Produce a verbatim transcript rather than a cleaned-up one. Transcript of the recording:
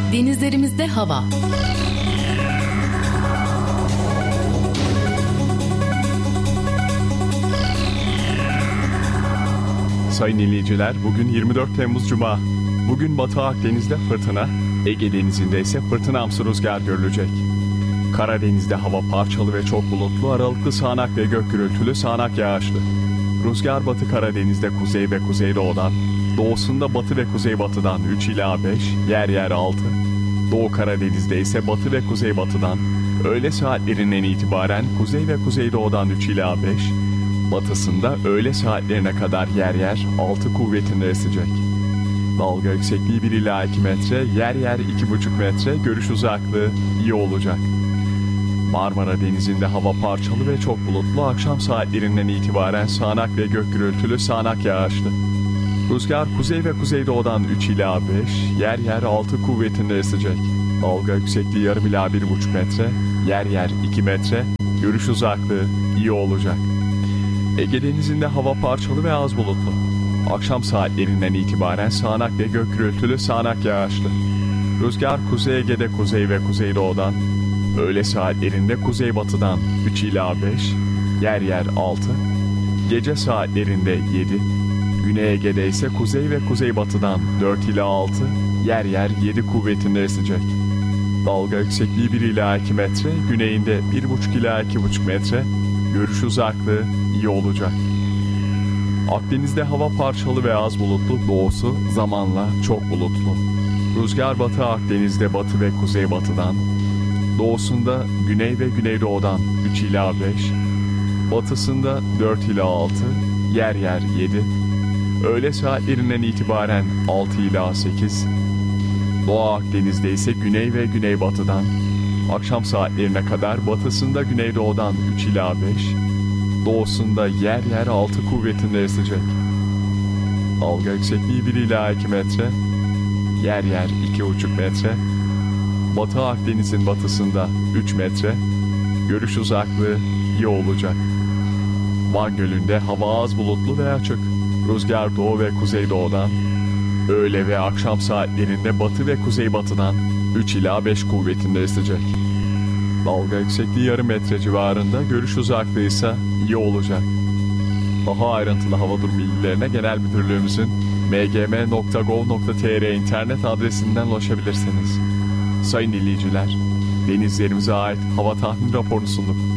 Denizlerimizde hava. Sayın dinleyiciler, bugün yirmi dört Temmuz Cuma. Bugün Batı Akdeniz'de fırtına, Ege Denizi'nde ise fırtınamsı rüzgar görülecek. Karadeniz'de hava parçalı ve çok bulutlu, aralıklı sağanak ve gök gürültülü sağanak yağışlı. Rüzgar Batı Karadeniz'de kuzey ve kuzeydoğudan, doğusunda batı ve kuzeybatıdan üç ila beş, yer yer altı. Doğu Karadeniz'de ise batı ve kuzeybatıdan, öğle saatlerinden itibaren kuzey ve kuzeydoğudan üç ila beş, batısında öğle saatlerine kadar yer yer altı kuvvetinde esecek. Dalga yüksekliği bir ila iki metre, yer yer iki buçuk metre, görüş uzaklığı iyi olacak. Marmara Denizi'nde hava parçalı ve çok bulutlu, akşam saatlerinden itibaren sağanak ve gök gürültülü sağanak yağışlı. Rüzgar kuzey ve kuzeydoğudan üç ila beş, yer yer altı kuvvetinde esecek. Dalga yüksekliği yarım ila bir buçuk metre, yer yer iki metre, görüş uzaklığı iyi olacak. Ege Denizi'nde hava parçalı ve az bulutlu. Akşam saatlerinden itibaren sağanak ve gök gürültülü sağanak yağışlı. Rüzgar Kuzey Ege'de kuzey ve kuzeydoğudan, öğle saatlerinde kuzeybatıdan üç ila beş, yer yer altı, gece saatlerinde yedi, Güney Ege'de ise kuzey ve kuzeybatıdan dört ila altı, yer yer yedi kuvvetinde esecek. Dalga yüksekliği bir ila iki metre, güneyinde bir buçuk ila iki buçuk metre, görüş uzaklığı iyi olacak. Akdeniz'de hava parçalı ve az bulutlu, doğusu zamanla çok bulutlu. Rüzgar Batı Akdeniz'de batı ve kuzeybatıdan, doğusunda güney ve güneydoğudan üç ila beş, batısında dört ila altı, yer yer yedi, öğle saatlerinden itibaren altı ila sekiz, Doğu Akdeniz'de ise güney ve güneybatıdan, akşam saatlerine kadar batısında güneydoğudan üç ila beş, doğusunda yer yer altı kuvvetinde esecek. Dalga yüksekliği bir ila iki metre, yer yer iki buçuk metre, Batı Akdeniz'in batısında üç metre, görüş uzaklığı iyi olacak. Van Gölü'nde hava az bulutlu ve açık. Rüzgar doğu ve kuzeydoğudan, öğle ve akşam saatlerinde batı ve kuzeybatıdan üç ila beş kuvvetinde esecek. Dalga yüksekliği yarım metre civarında, görüş uzaklığı ise iyi olacak. Daha ayrıntılı hava durumu bilgilerine Genel Müdürlüğümüzün m g m nokta gov nokta t r internet adresinden ulaşabilirsiniz. Sayın dinleyiciler, denizlerimize ait hava tahmin raporunu sunduk.